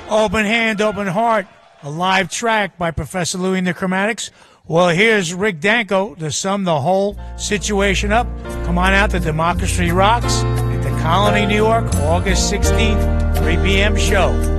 Open Hand, Open Heart, a live track by Professor Louie and the Chromatics. Well, here's Rick Danko to sum the whole situation up. Come on out to Democracy Rocks at the Colony, New York, August 16th, 3 p.m. show.